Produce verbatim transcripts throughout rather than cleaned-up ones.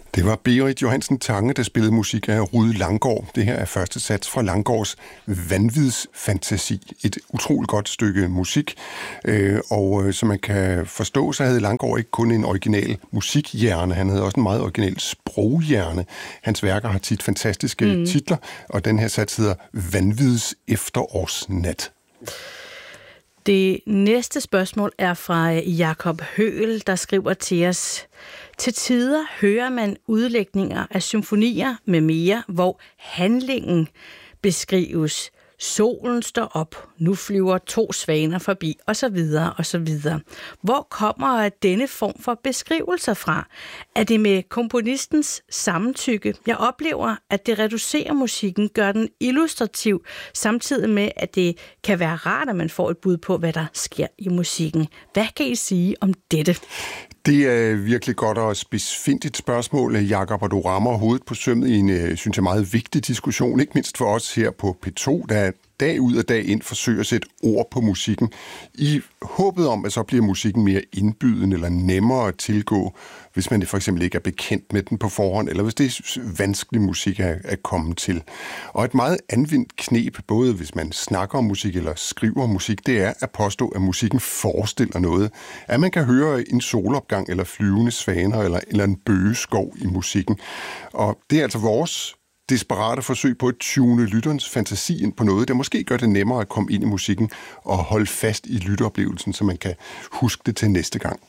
Det var Berit Johansen Tange, der spillede musik af Rude Langgaard. Det her er første sats fra Langgaards Vanvidsfantasi. Et utroligt godt stykke musik. Og som man kan forstå, så havde Langgaard ikke kun en original musikhjerne, han havde også en meget original sproghjerne. Hans værker har tit fantastiske mm. titler, og den her sats hedder Vanvids efterårsnat. Det næste spørgsmål er fra Jakob Høgel, der skriver til os: til tider hører man udlægninger af symfonier med mere, hvor handlingen beskrives. Solen står op, nu flyver to svaner forbi, osv. osv. Hvor kommer denne form for beskrivelser fra? Er det med komponistens samtykke? Jeg oplever, at det reducerer musikken, gør den illustrativ, samtidig med, at det kan være rart, at man får et bud på, hvad der sker i musikken. Hvad kan I sige om dette? Det er virkelig godt og spidsfindigt spørgsmål, Jakob, og du rammer hovedet på sømmet i en, synes jeg, meget vigtig diskussion, ikke mindst for os her på P to, der dag ud og dag ind forsøger at sætte ord på musikken, i håbet om, at så bliver musikken mere indbydende eller nemmere at tilgå, hvis man for eksempel ikke er bekendt med den på forhånd, eller hvis det er vanskelig musik at, at komme til. Og et meget anvendt knep, både hvis man snakker om musik eller skriver musik, det er at påstå, at musikken forestiller noget. At man kan høre en solopgang, eller flyvende svaner, eller, eller en bøgeskov i musikken. Og det er altså vores desperate forsøg på at tune lytterens fantasi ind på noget, der måske gør det nemmere at komme ind i musikken og holde fast i lytteoplevelsen, så man kan huske det til næste gang.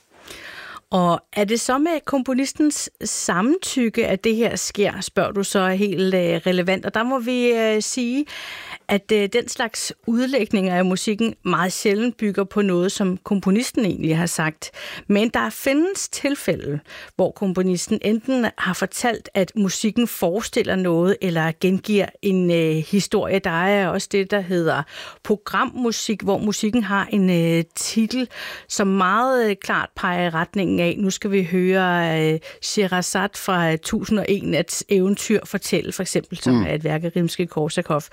Og er det så med komponistens samtykke, at det her sker, spørger du så helt relevant. Og der må vi uh, sige, at uh, den slags udlægninger af musikken meget sjældent bygger på noget, som komponisten egentlig har sagt. Men der findes tilfælde, hvor komponisten enten har fortalt, at musikken forestiller noget, eller gengiver en uh, historie. Der er også det, der hedder programmusik, hvor musikken har en uh, titel, som meget uh, klart peger i retningen af. Nu skal vi høre uh, Sherazad fra tusind og en et eventyr fortælle, for eksempel, som mm. er et værk af Rimskij-Korsakov.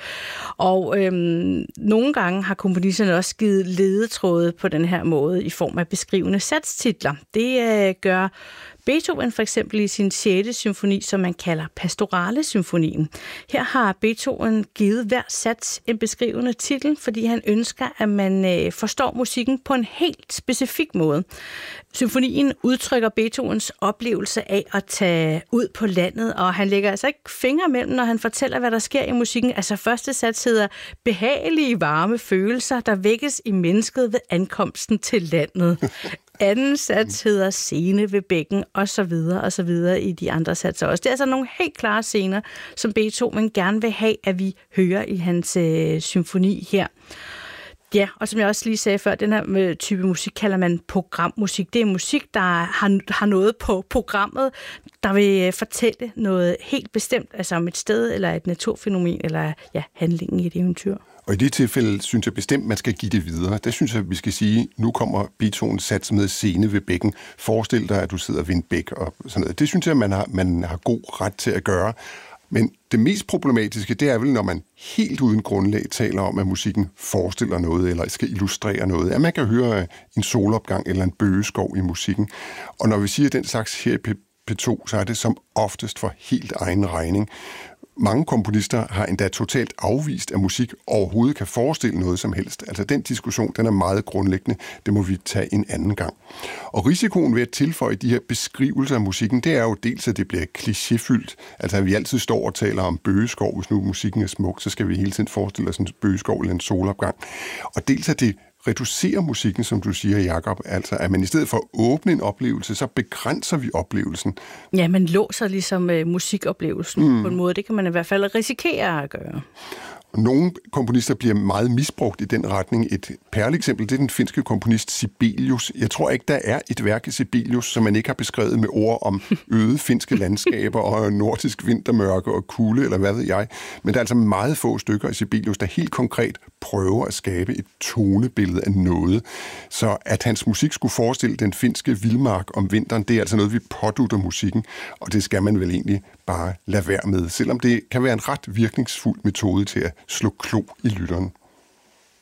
Og øhm, nogle gange har komponisterne også givet ledetråde på den her måde i form af beskrivende satstitler. Det øh, gør Beethoven for eksempel i sin sjette symfoni, som man kalder Pastorale Symfonien. Her har Beethoven givet hver sats en beskrivende titel, fordi han ønsker, at man øh, forstår musikken på en helt specifik måde. Symfonien udtrykker Beethovens oplevelse af at tage ud på landet, og han lægger altså ikke fingre mellem, når han fortæller, hvad der sker i musikken. Altså første sats hedder behagelige varme følelser, der vækkes i mennesket ved ankomsten til landet. Anden sats hedder scene ved bækken, og så videre, og så videre i de andre satser også. Det er altså nogle helt klare scener, som Beethoven gerne vil have, at vi hører i hans øh, symfoni her. Ja, og som jeg også lige sagde før, den her type musik kalder man programmusik. Det er musik, der har, har noget på programmet, der vil fortælle noget helt bestemt, altså om et sted, eller et naturfænomen, eller ja, handlingen i et eventyr. Og i det tilfælde synes jeg bestemt, man skal give det videre. Der synes jeg, vi skal sige, nu kommer Beethovens sats med scene ved bækken. Forestil dig, at du sidder ved en bæk og sådan noget. Det synes jeg, man har, man har god ret til at gøre. Men det mest problematiske, det er vel, når man helt uden grundlag taler om, at musikken forestiller noget, eller skal illustrere noget. At man kan høre en solopgang eller en bøgeskov i musikken. Og når vi siger den slags her i P to, så er det som oftest for helt egen regning. Mange komponister har endda totalt afvist, at musik overhovedet kan forestille noget som helst. Altså den diskussion, den er meget grundlæggende. Det må vi tage en anden gang. Og risikoen ved at tilføje de her beskrivelser af musikken, det er jo dels, at det bliver klichéfyldt. Altså at vi altid står og taler om bøgeskov, hvis nu musikken er smuk, så skal vi hele tiden forestille os en bøgeskov eller en solopgang. Og dels at det reducerer musikken, som du siger, Jakob. Altså, at man i stedet for at åbne en oplevelse, så begrænser vi oplevelsen. Ja, man låser ligesom uh, musikoplevelsen mm. på en måde. Det kan man i hvert fald risikere at gøre. Nogle komponister bliver meget misbrugt i den retning. Et perleksempel, det er den finske komponist Sibelius. Jeg tror ikke, der er et værk af Sibelius, som man ikke har beskrevet med ord om øde finske landskaber og nordisk vintermørke og kulde, eller hvad ved jeg. Men der er altså meget få stykker af Sibelius, der helt konkret prøver at skabe et tonebillede af noget. Så at hans musik skulle forestille den finske vildmark om vinteren, det er altså noget, vi pådutter musikken, og det skal man vel egentlig bare lade være med, selvom det kan være en ret virkningsfuld metode til at slå klo i lytteren.